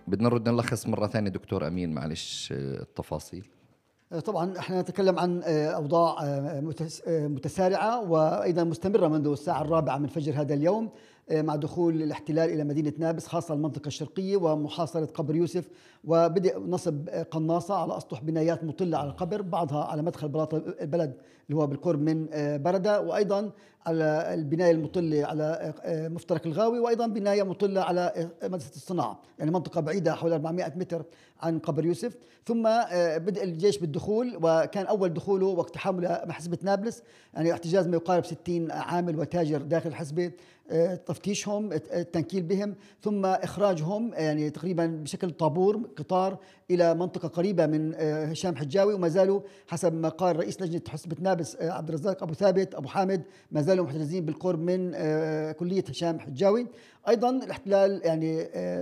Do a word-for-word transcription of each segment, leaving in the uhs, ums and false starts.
بدنا نرد نلخص مرة ثانية دكتور أمين، معلش التفاصيل. طبعا احنا نتكلم عن أوضاع متسارعة وأيضا مستمرة منذ الساعة الرابعة من فجر هذا اليوم، مع دخول الاحتلال إلى مدينة نابلس خاصة المنطقة الشرقية ومحاصرة قبر يوسف، وبدأ نصب قناصة على أسطح بنايات مطلة على القبر، بعضها على مدخل بلاط البلد اللي هو بالقرب من بردة، وأيضا على البناية المطلة على مفترق الغاوي، وأيضا بناية مطلة على مدرسة الصناعة، يعني منطقة بعيدة حوالي أربعمائة متر عن قبر يوسف. ثم بدأ الجيش بالدخول، وكان أول دخوله واقتحامه لحزبة نابلس، يعني احتجاز ما يقارب ستين عامل وتاجر داخل الحزبة، تفتيشهم، التنكيل بهم، ثم إخراجهم يعني تقريبا بشكل طابور قطار إلى منطقة قريبة من هشام حجاوي، وما زالوا حسب ما قال رئيس لجنة حزبة نابلس عبد الرزاق أبو ثابت أبو حامد ما زالوا محتجزين بالقرب من كلية هشام حجاوي. أيضا الاحتلال يعني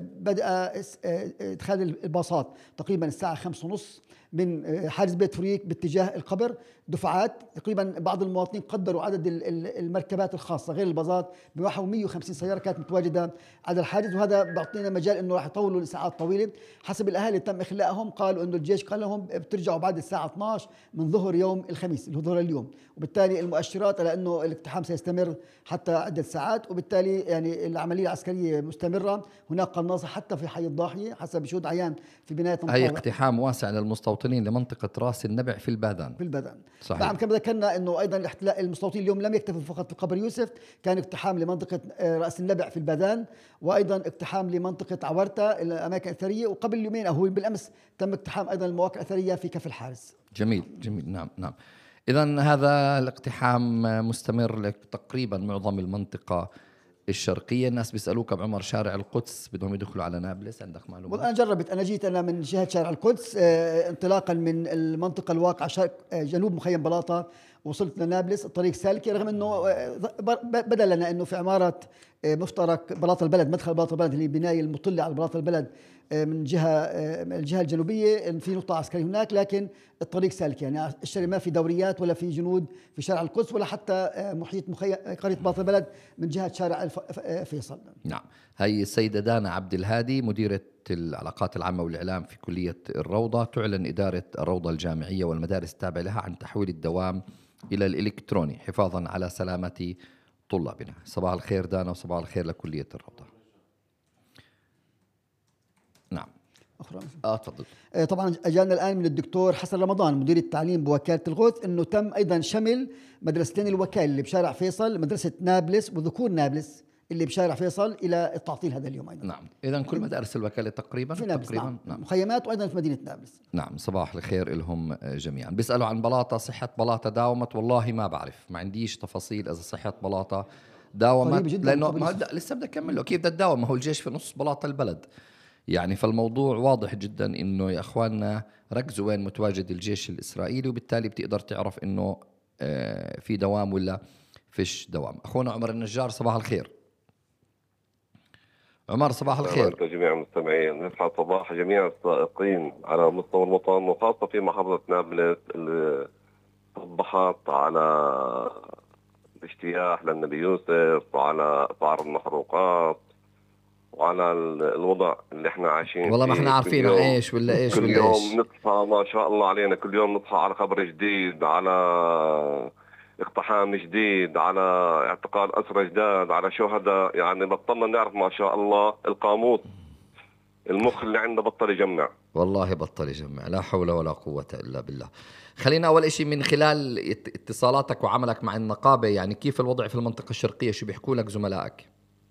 بدأ إدخال الباصات تقريبا الساعة خمسة ونص من حاجز بيت فريق باتجاه القبر، دفعات تقريبا. بعض المواطنين قدروا عدد المركبات الخاصة غير الباصات بنحو مئة وخمسين سيارة كانت متواجدة على الحاجز، وهذا بيعطينا مجال انه راح يطولوا لساعات طويلة. حسب الاهالي تم اخلاءهم، قالوا انه الجيش قال لهم بترجعوا بعد الساعة اثني عشر من ظهر يوم الخميس اللي هو ظهر اليوم، وبالتالي المؤشرات على انه الاقتحام سيستمر حتى عدة ساعات، وبالتالي يعني العملية العسكرية مستمرة. هناك قناصة حتى في حي الضاحية حسب شهود عيان في بناية أي اقتحام واسع للمستوطنين لمنطقة راس النبع في البادان. في البادان صحيح. بعد كما ذكرنا انه ايضا الاحتلال المستوطنين اليوم لم يكتفوا فقط في قبر يوسف، كان اقتحام لمنطقة راس النبع في البادان، وايضا اقتحام لمنطقة عورتا الاماكن الاثرية، وقبل يومين او هو بالامس تم اقتحام ايضا المواقع الاثرية في كف الحارس. جميل جميل. نعم نعم. إذن هذا الاقتحام مستمر تقريبا معظم المنطقة الشرقية. الناس بيسألوك أبو عمر شارع القدس بدهم يدخلوا على نابلس، عندك معلومات؟ أنا جربت، أنا جيت أنا من جهة شارع القدس اه انطلاقا من المنطقة الواقعة شرق اه جنوب مخيم بلاطة، وصلت لنابلس الطريق سالكي، رغم أنه اه بدا لنا أنه في عمارة اه مفترق بلاط البلد، مدخل بلاط البلد اللي بناية المطلة على بلاط البلد اه من جهة اه من الجهة الجنوبية في نقطة عسكرية هناك، لكن الطريق سالك، يعني الشارع ما في دوريات ولا في جنود في شارع القدس ولا حتى اه محيط مخيم قرية بلاط البلد من جهة شارع فيصل. نعم. هي السيدة دانا عبد الهادي مديرة العلاقات العامة والإعلام في كلية الروضة، تعلن إدارة الروضة الجامعية والمدارس التابعة لها عن تحويل الدوام إلى الإلكتروني حفاظا على سلامة طلابنا. صباح الخير دانا وصباح الخير لكلية الروضة. نعم. أخرى. آه تفضل. طبعا أجانا الآن من الدكتور حسن رمضان مدير التعليم بوكالة الغوث أنه تم أيضا شمل مدرستين الوكالة اللي بشارع فيصل، مدرسة نابلس وذكور نابلس اللي بشارع فيصل إلى التعطيل هذا اليوم أيضا. نعم. إذن كل مدارس الوكالة تقريبا في نابلس. تقريبا. نعم. نعم. مخيمات وأيضا في مدينة نابلس. نعم. صباح الخير لهم جميعا. بيسألوا عن بلاطة، صحة بلاطة داومت؟ والله ما بعرف، ما عنديش تفاصيل إذا صحة بلاطة داومت، لأنه ما لسه بدي أكمل له كيف بدها تداوم، ما هو الجيش في نص بلاطة البلد يعني. فالموضوع واضح جدا إنه يا أخواننا ركزوا وين متواجد الجيش الإسرائيلي، وبالتالي بتقدر تعرف إنه في دوام ولا فيش دوام. أخونا عمر النجار صباح الخير. عمر صباح الخير. جميع المستمعين، يسعد صباح جميع السائقين على مستوى الوطن وخاصة في محافظة نابلس اللي صبحت على الاجتياح للنبي يوسف وعلى أسعار المحروقات وعلى الوضع اللي احنا عايشين فيه. والله ما احنا عارفين ايش ولا ايش كل ولا يوم ايش. نصحى ما شاء الله علينا، كل يوم نصحى على خبر جديد، على اقتحام جديد، على اعتقال أسرى جداد، على شهداء، يعني بطلنا نعرف ما شاء الله القاموس المخ اللي عنده بطل يجمع. والله بطل يجمع، لا حول ولا قوة إلا بالله. خلينا أول إشي من خلال اتصالاتك وعملك مع النقابة، يعني كيف الوضع في المنطقة الشرقية، شو بيحكوا لك زملائك؟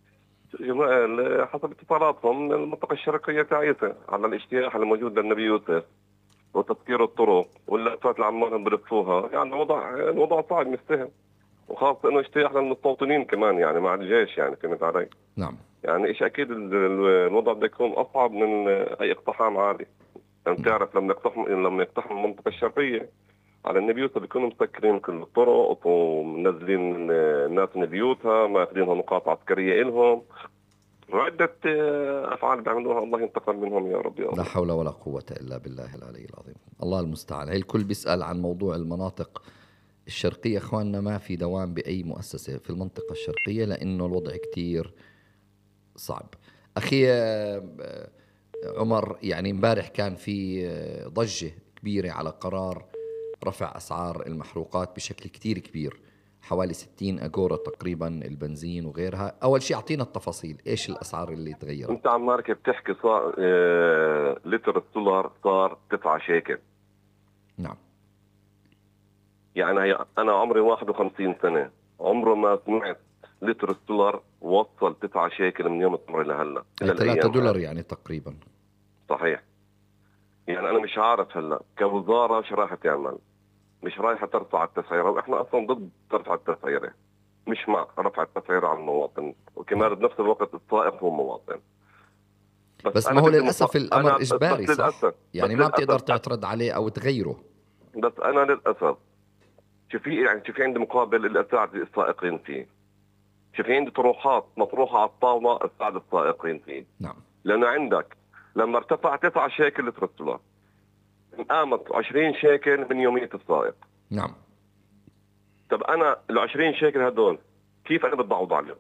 حسب اتصالاتهم المنطقة الشرقية تعيسة على الاجتياح الموجود للنبي يوسف وتسكير الطرق واللفات اللي عمالهم بلفوها، يعني الوضع الوضع صعب مستهم، وخاصة انه اجتياح للمستوطنين كمان يعني مع الجيش، يعني فهمت علي؟ نعم. يعني ايش اكيد الوضع بده يكون اصعب من اي اقتحام عادي. انت تعرف لما يقتحم لما يقتحم المنطقة الشرقية على النبي يوسف بيكونوا مسكرين كل الطرق ومنزلين الناس من بيوتها، ماخذينها نقاط عسكرية إلهم، وعدة أفعال بيعملوها الله ينتقم منهم يا رب يا رب. لا حول ولا قوة إلا بالله العلي العظيم. الله المستعان. هي الكل بيسأل عن موضوع المناطق الشرقية. أخواننا ما في دوام بأي مؤسسة في المنطقة الشرقية لأنه الوضع كتير صعب. أخي عمر يعني امبارح كان في ضجة كبيرة على قرار رفع أسعار المحروقات بشكل كتير كبير، حوالي ستين أجورة تقريبا البنزين وغيرها. أول شيء أعطينا التفاصيل، إيش الأسعار اللي تغيرت؟ أنت عمارك بتحكي صار اه لتر السولار صار تسعة شيكل. نعم. يعني هي أنا عمري واحد وخمسين سنة، عمره ما سمعت لتر السولار وصل تسعة شيكل من يوم عمري لهلا. ثلاثة دولار يعني تقريبا. صحيح. يعني أنا مش عارف هلا كوزارة شو راح تعمل، مش رايحة ترفع التسعيرة، وإحنا أصلا ضد ترفع التسعيرة، مش مع رفع التسعيرة على المواطن، وكمان بنفس الوقت السائق هو مواطن. بس, بس ما هو للأسف الأمر إجباري صح؟ للأسف. يعني ما بتقدر تعترض عليه أو تغيره. بس أنا للأسف شوفي يعني شوفي عندي مقابل اللي أساعد السائقين فيه، شوفي عندي طروحات مطروحة على الطاولة أساعد السائقين فيه. نعم. لأنه عندك لما ارتفع تسعة شيكل لتر السولار قامت عشرين شيكل من يومية السائق. نعم. طب أنا ال عشرين شيكل هدول كيف أنا بتعوض عليهم؟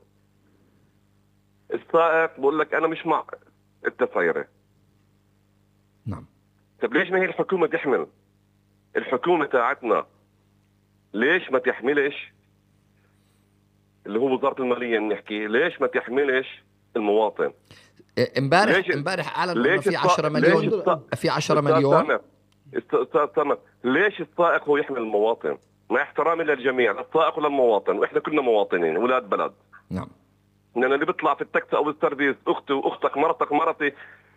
السائق بقول لك أنا مش مع التسعيرة. نعم. طب ليش ما هي الحكومة تحمل؟ الحكومة تاعتنا ليش ما تحملش اللي هو وزارة المالية نحكي، ليش ما تحملش المواطن؟ امبارح امبارح اعلنوا انه في عشرة مليون، في عشرة مليون. استاذ سامر، ليش السائق هو يحمل المواطن؟ مع احترامي للجميع، السائق وللمواطن، واحنا كلنا مواطنين ولاد بلد. نعم. ان انا اللي بيطلع في التاكسي او السيرفيس اختي واختك مرتك مرتي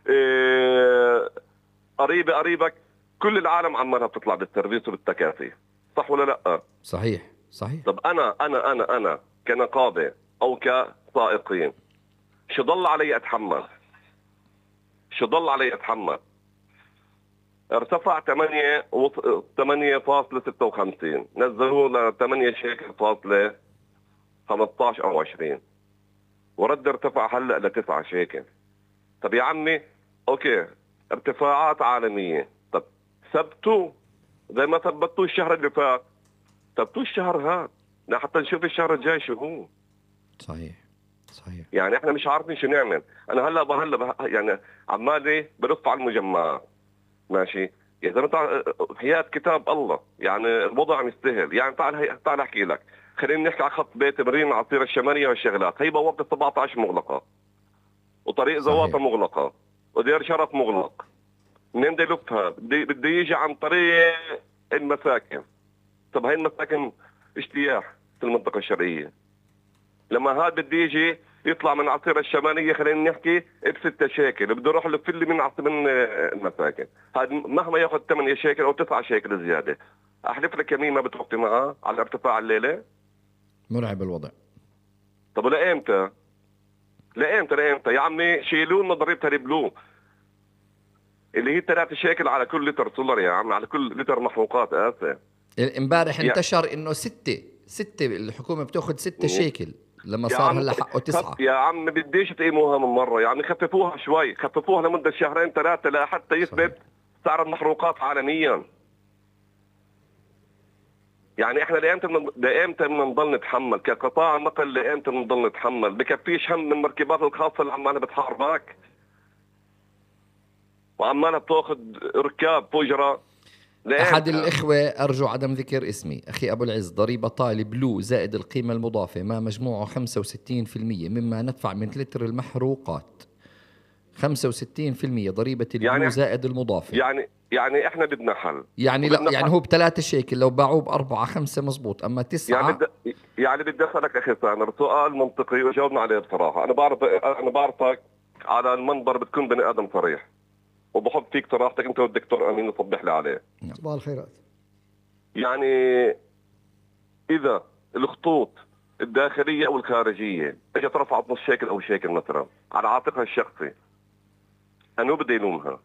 إيه قريبه قريبك، كل العالم عمالها بتطلع بالسيرفيس وبالتكاسي، صح ولا لا؟ صحيح صحيح. طب انا انا انا انا كنقابه او كسائقين شو ضل علي اتحمل؟ شو ضل علي اتحمل؟ ارتفع ثمانية ثمانية فاصلة ستة وخمسين، نزلوه ل ثمانية شيكل فاصلة خمسة عشر او عشرين، ورد ارتفع هلا ل تسعة شيكل. طب يا عمي اوكي ارتفاعات عالميه، طب ثبتوا زي ما ثبتوا الشهر اللي فات، ثبتوا الشهر هذا لحتى نشوف الشهر الجاي شو هو. صحيح صحيح. يعني احنا مش عارفين شو نعمل. انا هلا بهلا يعني عمالي بلف على المجمعات ماشي يا زلمه، تعال حياة كتاب الله، يعني الوضع مستاهل. يعني تعال هي تعال احكي لك، خلينا نحكي على خط بيت مريم عصير الشماليه والشغلات، هي بوابه سبعة عشر مغلقه، وطريق زواطه مغلقه، ودير شرف مغلق. منين بدي يلفها؟ بدي بدي يجي عن طريق المساكن. طب هاي المساكن اجتياح في المنطقه الشرقيه. لما هذا بدي يجي يطلع من عصير الشماليه خلينا نحكي بستة شيكل، بده يروح يلف لي من عصير من المساكن، هذا مهما ياخذ ثمانية شيكل او تسعة شيكل زياده. احلف لك يمين ما بتوقفي معاه على ارتفاع الليله. مرعب الوضع. طب لايمتى؟ لايمتى لايمتى يا عمي؟ شيلوا لنا ضريبه البلو اللي هي ثلاثة شيكل على كل لتر سولار يا عم، على كل لتر محروقات. اسف امبارح انتشر انه ستة ستة الحكومه بتاخذ ستة شيكل لما صار هلا حقه تسعة. يا عم بديش تقيموها من مره، يعني خففوها شوي، خففوها لمده شهرين ثلاثه لحتى يثبت سعر المحروقات عالميا. يعني احنا لايمتى من... لايمتى بدنا نضل نتحمل كقطاع نقل؟ لايمتى بنضل نتحمل؟ بكفيش هم من المركبات الخاصه اللي عمالها بتحاربك وعمالها بتاخذ ركاب فجره. أحد الإخوة أرجو عدم ذكر اسمي، أخي أبو العز، ضريبة طالي بلو زائد القيمة المضافة ما مجموعه خمسة وستين بالمئة مما ندفع من لتر المحروقات. خمسة وستين بالمئة ضريبة البلو يعني زائد المضافة. يعني يعني إحنا بدنا حل. يعني لا يعني هو بثلاثة شيكل لو باعوه بأربعة خمسة مزبوط، أما تسعة يعني بد... يعني بدي أسألك أخي سامر سؤال منطقي وجاوبنا عليه بصراحة. أنا بعرف أنا بعرفك على المنبر بتكون بني آدم صريح، وبحب فيك صراحتك انت والدكتور امين يصبح لي عليه. صباح الخيرات. يعني اذا الخطوط الداخليه او الخارجيه اجت رفعت نص شيكل او شيكل مثلا على عاتقها الشخصي، انو بدي يلومها؟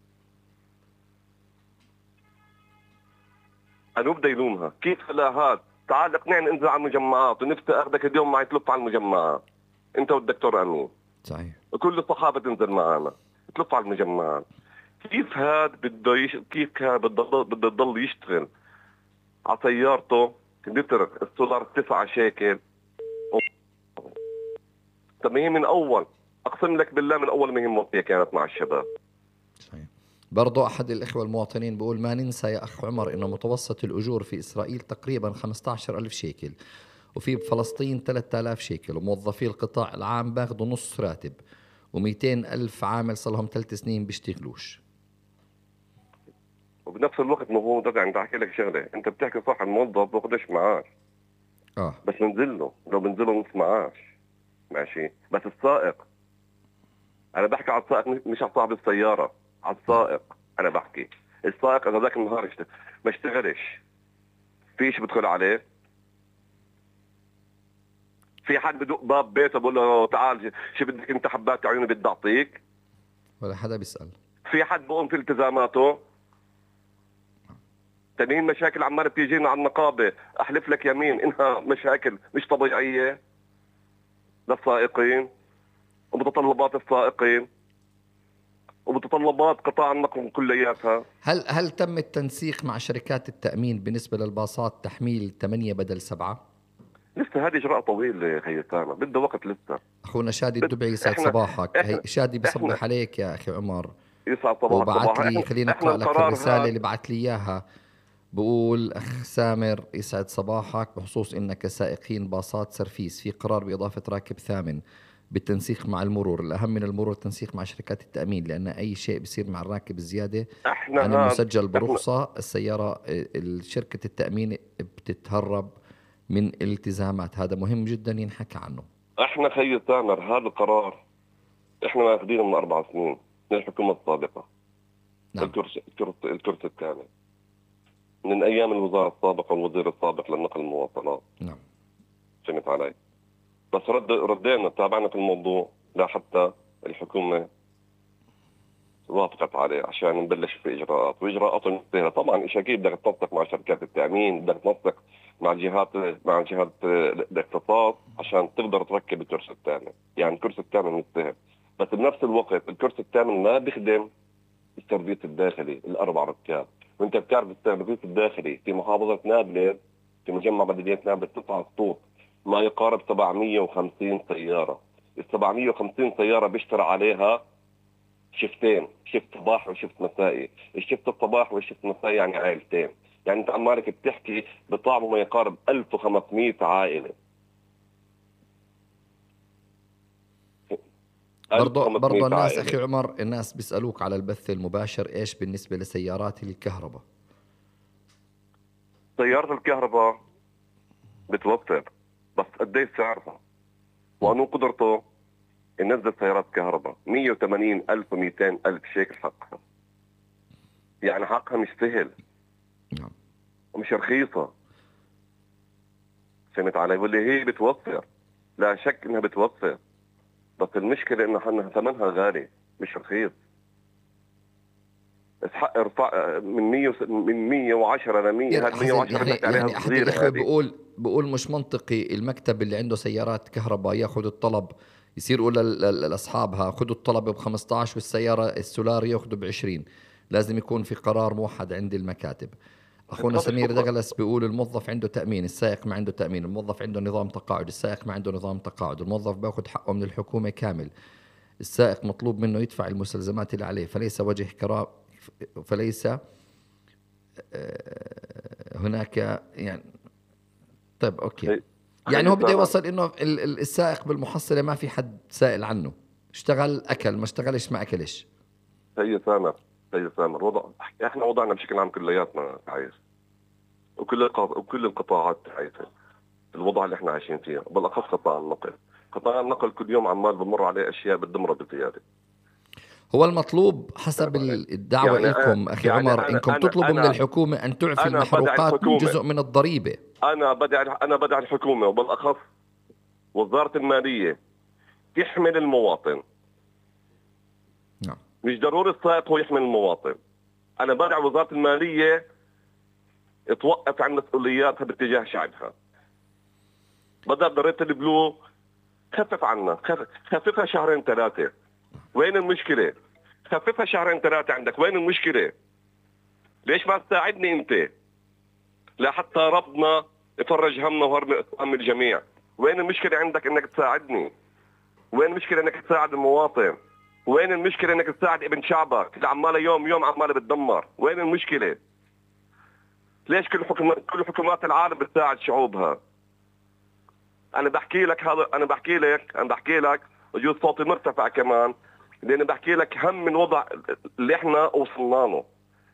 انو بدي يلومها؟ كيف لا هاد تعال اقنعني انزل على المجمعات ونفسي اخذك اليوم معي تلف على المجمعات انت والدكتور امين. صحيح. وكل الصحافه تنزل معنا تلف على المجمعات. كيف هاد بده يش... كيف هاد بده بده يضل يشتغل على سيارته لتر السولار تسعة شيكل؟ طب هي من اول اقسم لك بالله من اول ما هي موطيه كانت مع الشباب. صحيح. برضو أحد الإخوة المواطنين بيقول ما ننسى يا أخ عمر إنه متوسط الأجور في إسرائيل تقريبا خمسة عشر ألف شيكل، وفي بفلسطين ثلاثة آلاف شيكل، وموظفي القطاع العام باخذوا نص راتب، ومئتين ألف عامل صار لهم ثلاث سنين بيشتغلوش. وبنفس الوقت ما هو ده عندي احكي لك شغله، انت بتحكي صح، الموظف باخذش معاش اه بس بنزل له، لو بنزل له نص معاش ماشي، بس السائق، انا بحكي على السائق مش على صاحب السياره، على السائق انا بحكي. السائق اذا ذاك النهار اشت... ما اشتغلش، في شيء بدخل عليه؟ في حد بدق باب بيته بقول له تعال شو بدك انت، حبات عيوني بدي اعطيك؟ ولا حدا بيسأل. في حد بقوم في التزاماته؟ تنين مشاكل عماله بتيجينا على النقابه، احلف لك يمين انها مشاكل مش طبيعيه للسائقين ومتطلبات السائقين ومتطلبات قطاع النقل كلياتها. هل هل تم التنسيق مع شركات التأمين بالنسبة للباصات تحميل ثمانية بدل سبعة؟ لسه هذه اجراء طويل خي سامة، بده وقت لسه. اخونا شادي الدبعي يسعد إحنا صباحك. إحنا هي شادي بصبح إحنا عليك يا اخي عمر، يسعد صباحك. وبعت لي، إحنا, خليني إحنا اقرا لك القرار الرسالة هاد. اللي بعت لي اياها. بقول اخ سامر يسعد صباحك، بخصوص انك سائقين باصات سرفيس في قرار باضافة راكب ثامن بالتنسيق مع المرور. الاهم من المرور التنسيق مع شركات التأمين، لان اي شيء بيصير مع الراكب الزيادة احنا عن هاد المسجل احنا برخصة السيارة، شركة التأمين بتتهرب من الالتزامات. هذا مهم جدا ينحكى عنه. احنا خي سامر هذا القرار احنا ماخذينه من اربع سنين من الحكومة السابقة. نعم. الكرسي الكرسي الكرسي الثاني من ايام الوزارة السابقة والوزير السابق للنقل المواصلات. نعم. فهمت علي؟ بس رد ردينا تابعنا في الموضوع لحتى الحكومة وافقت عليه عشان نبلش في اجراءات، واجراءات مستهله. طبعا شيء اكيد بدك تنسق مع شركات التامين، بدك تنسق مع جهات مع جهات الاختصاص عشان تقدر تركب الكرسي الثامن. يعني الكرسي الثامن مستهل، بس بنفس الوقت الكرسي الثامن ما بيخدم السيرفيس الداخلي الاربع ركاب. وانت بتعرف السيرفيس الداخلي في محافظه نابلس، في مجمع مدينه نابلس تسعة خطوط، ما يقارب سبعمية وخمسين سياره. ال سبعمية وخمسين سياره بيشترى عليها شفتين، شفت صباح وشفت مسائي. الشفت الصباح والشفت المسائي يعني عائلتين، يعني انت عمالك بتحكي بطعمه ما يقارب ألف وخمسمية عائله. برضو برضو الناس اخي عمر، الناس بيسالوك على البث المباشر ايش بالنسبه لسيارات الكهرباء؟ سياره الكهرباء بتوفر، بس قديش سعرها وانو قدرته ننزل سيارات كهرباء مية وثمانين ألف ومئتين ألف شيكل حقها. يعني حقها مش سهل. نعم. ومش رخيصة. فهمت علي؟ واللي هي بتوفر، لا شك انها بتوفر، بس المشكلة انها ثمنها غالي مش رخيص. اسحق ارفع من مية من مية وعشرة ل مية، هاد مية وعشرة يعني بنحكي عليها يعني احد صغيرة. الاخوه بيقول بيقول مش منطقي المكتب اللي عنده سيارات كهرباء ياخذ الطلب، يصير يقول لاصحابها خذوا الطلب ب خمسة عشر والسياره السولار ياخذوا ب عشرين. لازم يكون في قرار موحد عند المكاتب. اخونا سمير دغلس بيقول الموظف عنده تامين، السائق ما عنده تامين، الموظف عنده نظام تقاعد، السائق ما عنده نظام تقاعد، الموظف باخذ حقه من الحكومه كامل، السائق مطلوب منه يدفع المستلزمات اللي عليه، فليس وجه كرا فليس هناك يعني. طيب اوكي، يعني هو بده يوصل انه السائق بالمحصله ما في حد سائل عنه، اشتغل اكل، ما اشتغلش ما اكلش. هي سامر هي سامر وضع احنا وضعنا بشكل عام كلياتنا تعيس، وكل القطاع وكل القطاعات تعيسة الوضع اللي احنا عايشين فيه، بالاخص قطاع النقل. قطاع النقل كل يوم عمال بمر عليه اشياء بتدمره بزياده. هو المطلوب حسب الدعوة يعني لكم أخي يعني عمر، أنا إنكم أنا تطلبوا أنا من الحكومة أن تعفي المحروقات من جزء من الضريبة. أنا بدعي أنا بدعي الحكومة وبالأخص وزارة المالية تحمل المواطن. نعم. مش ضروري السائق هو يحمل المواطن. أنا بدعي وزارة المالية توقف عن مسؤولياتها باتجاه شعبها. بدل ضريبة البلو خفف عنا، خففها شهرين ثلاثة. وين المشكلة؟ خففها شهرين ثلاثة عندك، وين المشكلة؟ ليش ما تساعدني أنت؟ لا حتى ربنا يفرج همنا وهم الجميع. وين المشكلة عندك إنك تساعدني؟ وين المشكلة إنك تساعد المواطن؟ وين المشكلة انك تساعد ابن شعبك اللي عماله يوم يوم عماله بتدمر؟ وين المشكلة؟ ليش كل حكومات كل حكومات العالم بتساعد شعوبها؟ انا بحكي لك هذا انا بحكي لك انا بحكي لك وجود صوتي مرتفع كمان، لاني بحكي لك هم من وضع اللي احنا وصلنا له.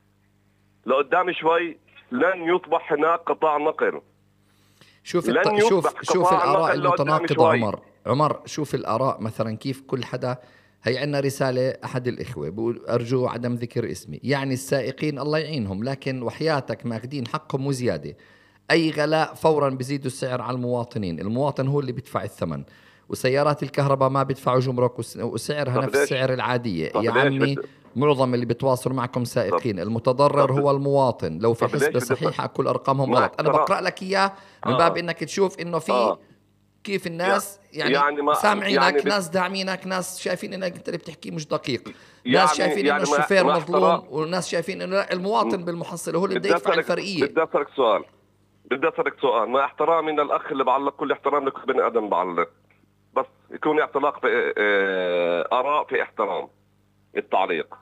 لقدام شوي لن يصبح هناك قطاع نقل. شوف الط... شوف شوف الآراء المتناقضة عمر عمر شوف الآراء مثلا كيف كل حدا. هي عنا رسالة أحد الإخوة بقول أرجو عدم ذكر اسمي، يعني السائقين الله يعينهم لكن وحياتك ماخذين حقهم وزيادة. أي غلاء فورا بزيدوا السعر على المواطنين، المواطن هو اللي بيدفع الثمن، وسيارات الكهرباء ما بيدفعوا جمرك وسعرها نفس السعر العادية. يا عمي معظم اللي بتواصلوا معكم سائقين، المتضرر هو المواطن. لو في حسبة صحيحة كل أرقامهم غلط. أنا بقرأ لك إياه من باب إنك تشوف إنه في آه. كيف الناس يعني, يعني سامعينك يعني ناس داعمينك، ناس شايفين إنك أنت اللي بتحكي مش دقيق، يعني ناس شايفين يعني إنه الشوفير مظلوم، وناس شايفين إنه المواطن بالمحصلة هو اللي بده يدفع الفرقية. بدي أسألك سؤال بدي أسألك سؤال مع احترامي للأخ اللي بعلق، كل احترام لكل بني آدم بعلق، بس يكون اعتلاق في آراء في احترام التعليق.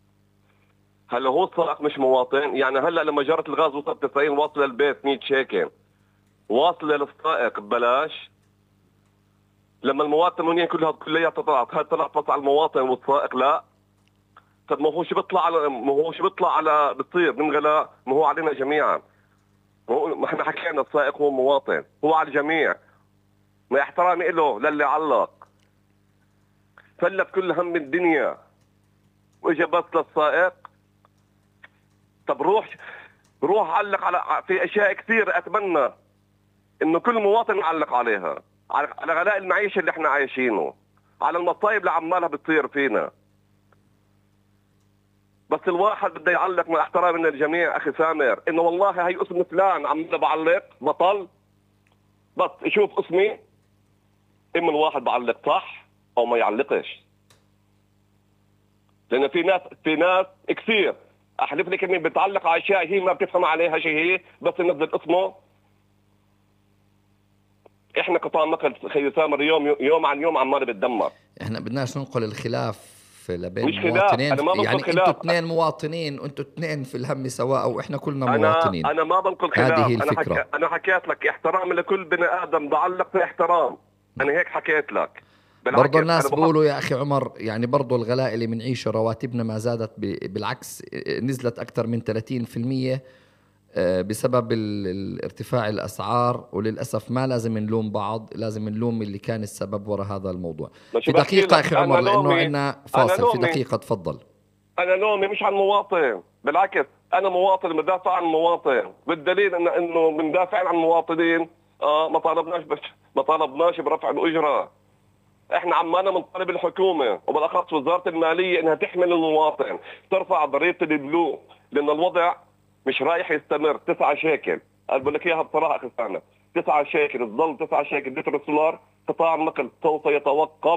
هلا هو السائق مش مواطن؟ يعني هلا لما جرت الغاز وصلت تسعين واصله للبيت مية شيكل واصله للسائق ببلاش، لما المواطنين كلها كلياتها طلعت هاي طلعت بس على المواطن والسائق لا. طب ما هو شو بيطلع على ما هو شو بيطلع على بتصير من غلاء؟ ما هو علينا جميعا. ما احنا حكينا السائق هو مواطن، هو على الجميع. ما احترامي له للي علق فلت كل هم الدنيا واجا بس للسائق. طب روح روح علق على في اشياء كثير اتمنى انه كل مواطن يعلق عليها، على غلاء المعيشه اللي احنا عايشينه، على المصايب اللي عمالها بتصير فينا. بس الواحد بده يعلق مع احترام من الجميع اخي سامر انه والله هي اسم فلان عمال بعلق بطل، بس يشوف اسمي اما الواحد بعلق صح او ما يعلقش. لان في ناس في ناس كثير احلف لك اني بتعلق على اشياء هي ما بتفهم عليها شيء، هي بس ينزل اسمه. احنا قطاع نقل خي سامر يوم يوم عن يوم عمال بتدمر. احنا بدناش ننقل الخلاف لبين المواطنين، يعني انتوا اثنين مواطنين وانتوا اثنين في الهم سواء واحنا كلنا مواطنين. انا انا ما بنقل خلاف، هذه الفكرة. انا حك... انا حكيت لك احترام لكل بني ادم، بعلق في احترام. انا هيك حكيت لك. برضو الناس بيقولوا يا أخي عمر يعني برضو الغلاء اللي بنعيشه رواتبنا ما زادت، بالعكس نزلت أكثر من ثلاثين بالمئة بسبب ارتفاع الأسعار. وللأسف ما لازم نلوم بعض، لازم نلوم اللي كان السبب وراء هذا الموضوع. في دقيقة أخي عمر لأنه عندنا فاصل، في دقيقة تفضل. أنا لومي مش عن المواطن، بالعكس أنا مواطن بدافع عن المواطن، بالدليل إن إنه بندافع عن المواطنين. آه ما طالبناش بس ما طالبناش برفع الأجرة. احنا عمالنا بنطالب الحكومه وبالاخص وزاره الماليه انها تحمل المواطن، ترفع ضريبه البلو، لان الوضع مش رايح يستمر. تسعة شيكل قال بقول لك اياها بصراحه اخي سامر، تسعة شيكل تظل تسعة شيكل لتر السولار. قطاع النقل سوف يتوقف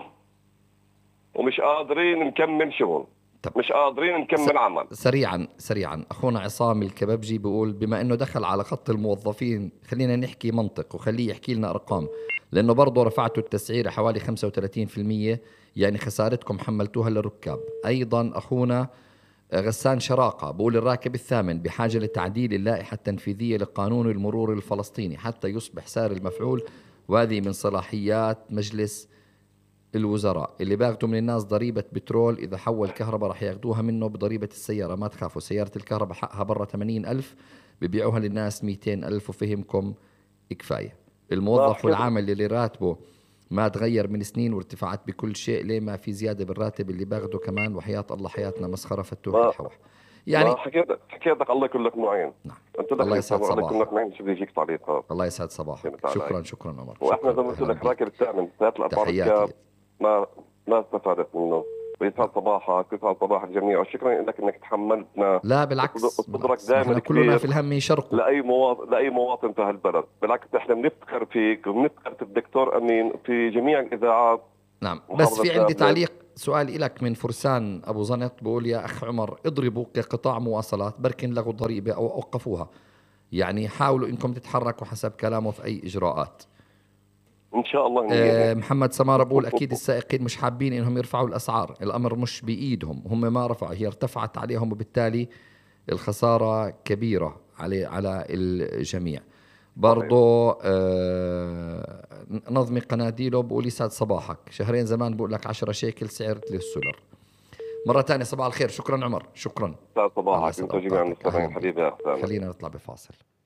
ومش قادرين نكمل شغل، مش قادرين نكمل س... عمل. سريعا سريعا اخونا عصام الكبابجي بيقول بما انه دخل على خط الموظفين خلينا نحكي منطق وخليه يحكي لنا ارقام، لانه برضه رفعتوا التسعير حوالي خمسة وثلاثين بالمئة، يعني خسارتكم حملتوها للركاب. ايضا اخونا غسان شراقة بقول الراكب الثامن بحاجة لتعديل اللائحة التنفيذية لقانون المرور الفلسطيني حتى يصبح سعر المفعول، وهذه من صلاحيات مجلس الوزراء. اللي باخدوا من الناس ضريبة بترول إذا حول كهرباء رح ياخدوها منه بضريبة السيارة. ما تخافوا، سيارة الكهرباء حقها برا ثمانين ألف ببيعوها للناس مئتين ألف وفهمكم كفاية. الموظف والعامل اللي راتبه ما تغير من سنين وارتفاعات بكل شيء، ليه ما في زيادة بالراتب اللي باخده كمان؟ وحياة الله حياتنا مسخرة فتوح الحوح. يعني حكيت حكيتك الله يكون لك معين. نعم. انت الله يسعد صباحك. الله يكون لك معين شو بدي يجيك تعليقات. الله يسعد صباحك. شكرا شكرا عمر. واحنا زي ما قلت لك راكب الثامن ثلاث الأربعة ما ما استفادت منه. ويسعد صباحك ويسعد صباح الجميع وشكرا لك انك تحملتنا. لا بالعكس, بالعكس. احنا كلنا في الهم يشرقوا لاي مواطن لاي مواطن في هالبلد. بالعكس احنا بنفتخر فيك وبنفتخر في الدكتور امين في جميع الاذاعات. نعم بس في عندي تعليق سؤال لك من فرسان ابو زنط بقول يا اخ عمر اضربوا كقطاع مواصلات بركن لغوا الضريبه او اوقفوها، يعني حاولوا انكم تتحركوا حسب كلامه في اي اجراءات. ان شاء الله. آه محمد سمارة بقول اكيد السائقين مش حابين انهم يرفعوا الاسعار، الامر مش بايدهم، هم ما رفعوا، هي ارتفعت عليهم وبالتالي الخسارة كبيرة على على الجميع. برضو آه نظمي قناديله بقول يسعد صباحك، شهرين زمان بقول لك عشرة شيكل سعر السولر. مرة ثانية صباح الخير، شكرا عمر، شكرا. صباحك انت جميعا مستمعين حبيبي. خلينا نطلع بفاصل.